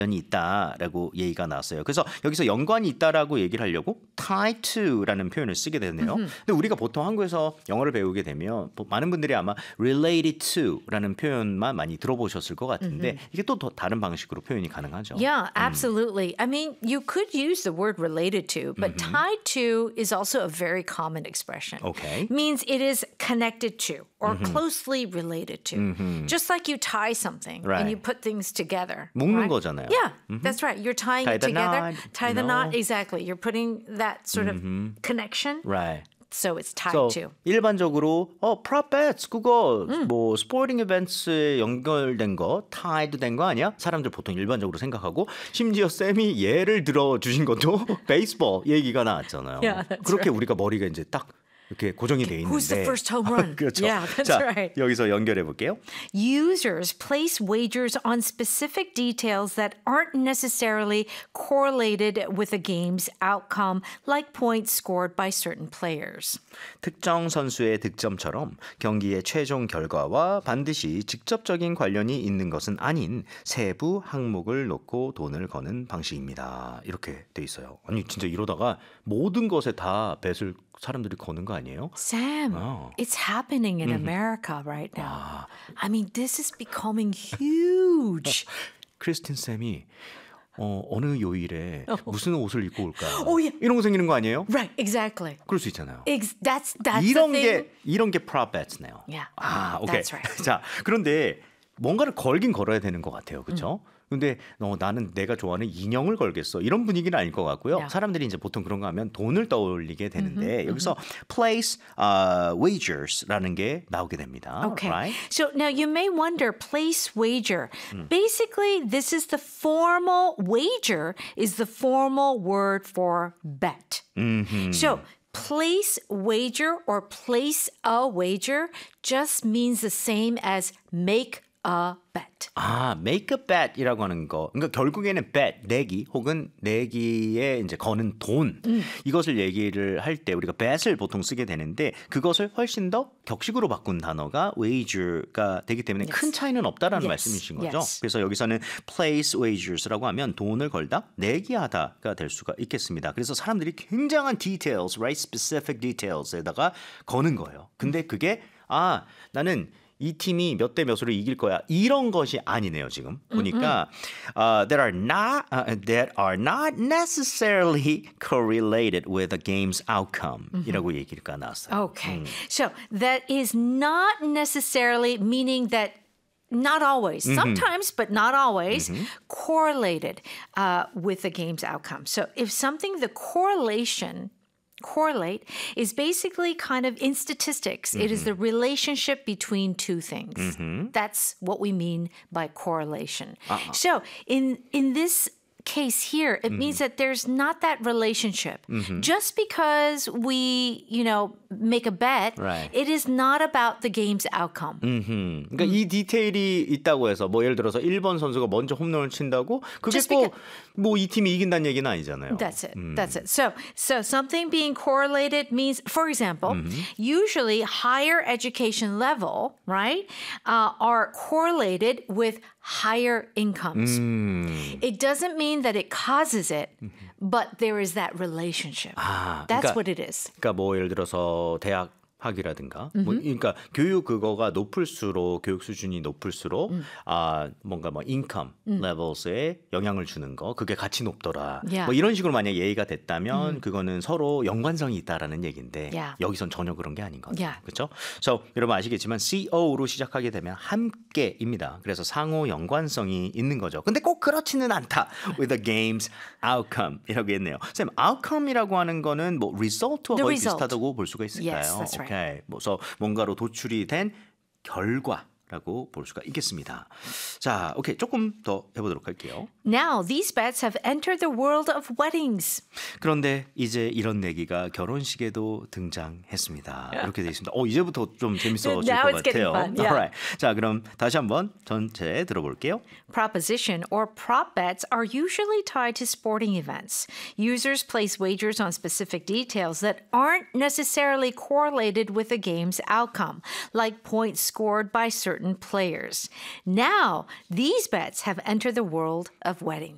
연이 있다라고 얘기가 나왔어요. 그래서 여기서 연관이 있다라고 얘기를 하려고 tied to라는 표현을 쓰게 되네요. 근데 우리가 보통 한국에서 영어를 배우게 되면 많은 분들이 아마 related to라는 표현만 많이 들어보셨을 것 같은데 이게 또 다른 방식으로 표현이 가능하죠. Yeah, absolutely. I mean, you could use the word related to, but tied to is also a very common expression. Okay. Means it is connected to or closely related to. Just like you tie something Right. and you put things together. 묶는 right? 거잖아요. Yeah, that's right. You're tying Tie it the together. knot, Tie the you knot. know. Exactly. You're putting that sort of connection. Right. So it's tied So, to. 일반적으로 prop bets 그거 뭐 스포팅 이벤트에 연결된 거 tied 된 거 아니야? 사람들 보통 일반적으로 생각하고 심지어 쌤이 예를 들어 주신 것도 베이스볼 얘기가 나왔잖아요. Yeah, that's 그렇게 right. 우리가 머리가 이제 딱 이렇게 고정이 돼 있는데 Who's the first home run? 그렇죠. Yeah, that's 자, right. 여기서 연결해 볼게요. Users place wagers on specific details that aren't necessarily correlated with a game's outcome, like points scored by certain players. 특정 선수의 득점처럼 경기의 최종 결과와 반드시 직접적인 관련이 있는 것은 아닌 세부 항목을 놓고 돈을 거는 방식입니다. 이렇게 돼 있어요. 아니 진짜 이러다가 모든 것에 다 뱃을 사람들이 거는 거 아니에요? Sam, it's happening in America right now. I mean, this is becoming huge. 크리스틴 쌤이 어느 요일에 무슨 옷을 입고 올까요? Oh, yeah. 이런 거 생기는 거 아니에요? Right, exactly. 그럴 수 있잖아요. That's 이런 the thing. 이런 게 prop bets네요. Yeah, 오케이. that's right. 자, 그런데 뭔가를 걸긴 걸어야 되는 것 같아요. 그렇죠? 근데 나는 내가 좋아하는 인형을 걸겠어. 이런 분위기는 아닐 것 같고요. Yeah. 사람들이 이제 보통 그런 거 하면 돈을 떠올리게 되는데 여기서 place wagers라는 게 나오게 됩니다. Okay. Right? So now you may wonder, place wager. Basically, this is the formal wager is the formal word for bet. So place wager or place a wager just means the same as make a bet. make a bet이라고 하는 거. 그러니까 결국에는 bet, 내기 혹은 내기에 이제 거는 돈. 이것을 얘기를 할 때 우리가 bet을 보통 쓰게 되는데 그것을 훨씬 더 격식으로 바꾼 단어가 wager가 되기 때문에 큰 차이는 없다라는 말씀이신 거죠. 그래서 여기서는 place wagers라고 하면 돈을 걸다, 내기하다가 될 수가 있겠습니다. 그래서 사람들이 굉장한 details, right? specific details에다가 거는 거예요. 근데 그게 나는 이 팀이 몇 대 몇으로 이길 거야. 이런 것이 아니네요, 지금. 보니까 that are not necessarily correlated with the game's outcome. 이라고 얘기가 나왔어요. Okay. So that is not necessarily meaning that not always, sometimes, but not always, correlated with the game's outcome. So if something, the correlate is basically kind of in statistics. It is the relationship between two things. That's what we mean by correlation. So in this case here, it means that there's not that relationship. Just because we, make a bet, Right. it is not about the game's outcome. 그러니까 이 디테일이 있다고 해서 뭐 예를 들어서 1번 선수가 먼저 홈런을 친다고 그게 Just 꼭 뭐 이 팀이 이긴다는 얘기는 아니잖아요. That's it. That's it. So something being correlated means, for example, usually higher education level, right, are correlated with higher incomes. It doesn't mean that it causes it, but there is that relationship. That's 그러니까, what it is. 그러니까 뭐 예를 들어서 대학 학이라든가 그러니까 교육 그거가 높을수록 교육 수준이 높을수록 뭔가 뭐 인컴 레벨스에 영향을 주는 거 그게 같이 높더라. Yeah. 뭐 이런 식으로 만약 예의가 됐다면 그거는 서로 연관성이 있다라는 얘기인데 Yeah. 여기선 전혀 그런 게 아닌 거죠. Yeah. 그렇죠? So, 여러분 아시겠지만 CO로 시작하게 되면 함께입니다. 그래서 상호 연관성이 있는 거죠. 근데 꼭 그렇지는 않다. With the game's outcome이라고 했네요. 쌤, outcome이라고 하는 거는 뭐 result와 The 거의 result. 비슷하다고 볼 수가 있을까요? Yes, that's right. 오케이. 그래서 뭔가로 도출이 된 결과라고 볼 수가 있겠습니다. 자, 오케이. 조금 더 해보도록 할게요. Now, these bets have entered the world of weddings. 그런데 이제 이런 내기가 결혼식에도 등장했습니다. 이렇게 되어 있습니다. 이제부터 좀 재밌어질 Now 것 it's getting 같아요. fun, yeah. Alright. 자, 그럼 다시 한번 전체 들어볼게요. Proposition or prop bets are usually tied to sporting events. Users place wagers on specific details that aren't necessarily correlated with a game's outcome, like points scored by certain players. Now, these bets have entered the world of weddings.